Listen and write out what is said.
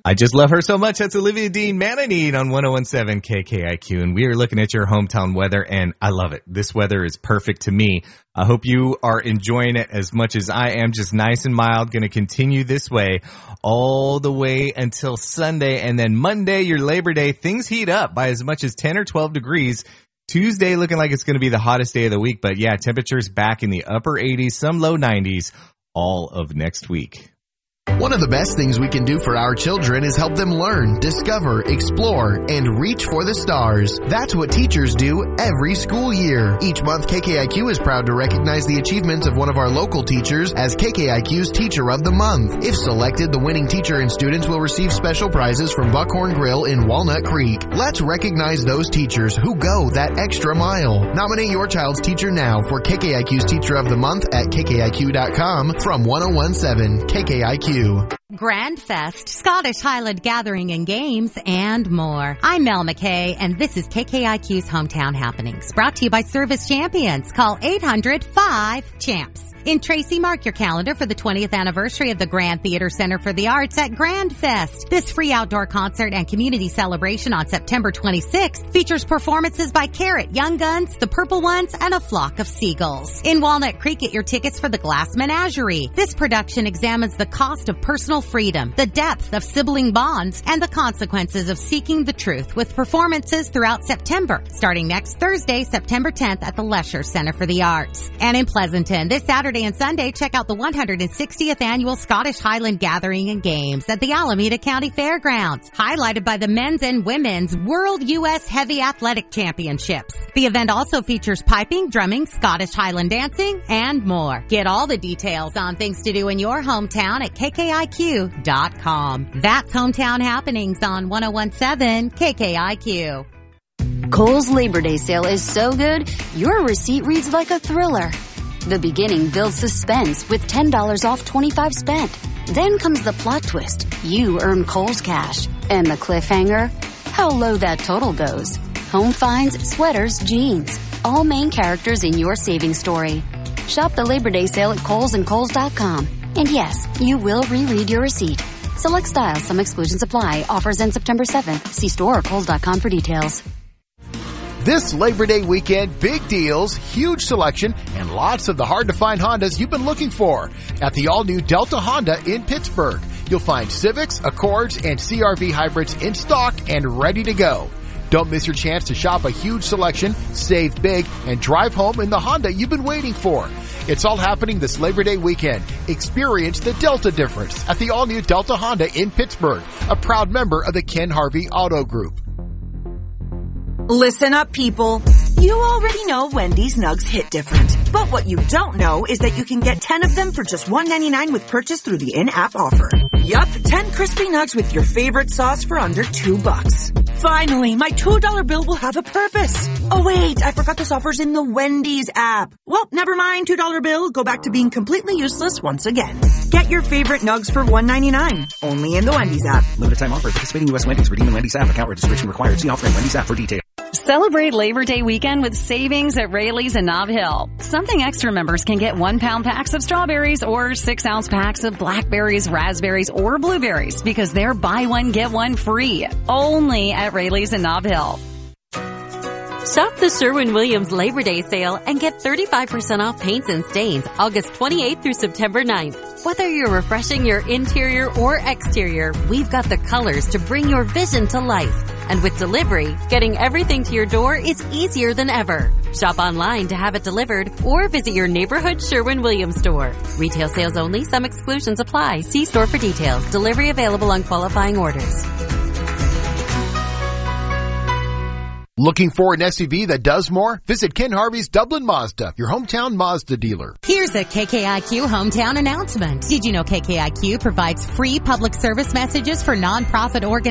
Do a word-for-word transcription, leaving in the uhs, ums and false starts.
I just love her so much. That's Olivia Dean Mananine on one oh one seven K K I Q. And we are looking at your hometown weather, and I love it. This weather is perfect to me. I hope you are enjoying it as much as I am. Just nice and mild. Going to continue this way all the way until Sunday. And then Monday, your Labor Day, things heat up by as much as ten or twelve degrees. Tuesday looking like it's going to be the hottest day of the week. But yeah, temperatures back in the upper eighties, some low nineties all of next week. One of the best things we can do for our children is help them learn, discover, explore, and reach for the stars. That's what teachers do every school year. Each month, K K I Q is proud to recognize the achievements of one of our local teachers as K K I Q's Teacher of the Month. If selected, the winning teacher and students will receive special prizes from Buckhorn Grill in Walnut Creek. Let's recognize those teachers who go that extra mile. Nominate your child's teacher now for K K I Q's Teacher of the Month at K K I Q dot com from one oh one seven K K I Q. Grand Fest, Scottish Highland Gathering and Games, and more. I'm Mel McKay, and this is K K I Q's Hometown Happenings, brought to you by Service Champions. Call eight hundred five champs. In Tracy, mark your calendar for the twentieth anniversary of the Grand Theater Center for the Arts at Grand Fest. This free outdoor concert and community celebration on September twenty-sixth features performances by Carrot, Young Guns, The Purple Ones, and a Flock of Seagulls. In Walnut Creek, get your tickets for the Glass Menagerie. This production examines the cost of personal freedom, the depth of sibling bonds, and the consequences of seeking the truth, with performances throughout September, starting next Thursday, September tenth at the Lesher Center for the Arts. And in Pleasanton, this Saturday and Sunday, check out the one hundred sixtieth Annual Scottish Highland Gathering and Games at the Alameda County Fairgrounds, highlighted by the men's and women's World U S Heavy Athletic Championships. The event also features piping, drumming, Scottish Highland dancing, and more. Get all the details on things to do in your hometown at K K I Q dot com. That's Hometown Happenings on one oh one seven K K I Q. Kohl's Labor Day sale is so good, your receipt reads like a thriller. The beginning builds suspense with ten dollars off twenty-five spent. Then comes the plot twist. You earn Kohl's cash. And the cliffhanger? How low that total goes. Home finds, sweaters, jeans. All main characters in your savings story. Shop the Labor Day sale at Kohl's and Kohl's dot com. And yes, you will reread your receipt. Select styles, some exclusions apply. Offers end September seventh. See store or Kohl's dot com for details. This Labor Day weekend, big deals, huge selection, and lots of the hard-to-find Hondas you've been looking for at the all-new Delta Honda in Pittsburgh. You'll find Civics, Accords, and C R V hybrids in stock and ready to go. Don't miss your chance to shop a huge selection, save big, and drive home in the Honda you've been waiting for. It's all happening this Labor Day weekend. Experience the Delta difference at the all-new Delta Honda in Pittsburgh, a proud member of the Ken Harvey Auto Group. Listen up, people. You already know Wendy's Nugs hit different. But what you don't know is that you can get ten of them for just one ninety-nine with purchase through the in-app offer. Yup, ten crispy nugs with your favorite sauce for under two bucks. Finally, my two dollar bill will have a purpose. Oh wait, I forgot this offer's in the Wendy's app. Well, never mind, two dollar bill. Go back to being completely useless once again. Get your favorite nugs for one ninety-nine. Only in the Wendy's app. Limited time offer. Participating U S Wendy's. Redeem in Wendy's app. Account registration required. See offer in Wendy's app for details. Celebrate Labor Day weekend with savings at Rayleigh's in Nob Hill. Something Extra members can get one pound packs of strawberries or six ounce packs of blackberries, raspberries, or blueberries because they're buy one, get one free. Only at Rayleigh's in Nob Hill. Shop the Sherwin-Williams Labor Day sale and get thirty-five percent off paints and stains August twenty-eighth through September ninth. Whether you're refreshing your interior or exterior, we've got the colors to bring your vision to life. And with delivery, getting everything to your door is easier than ever. Shop online to have it delivered or visit your neighborhood Sherwin-Williams store. Retail sales only. Some exclusions apply. See store for details. Delivery available on qualifying orders. Looking for an S U V that does more? Visit Ken Harvey's Dublin Mazda, your hometown Mazda dealer. Here's a K K I Q hometown announcement. Did you know K K I Q provides free public service messages for nonprofit organizations?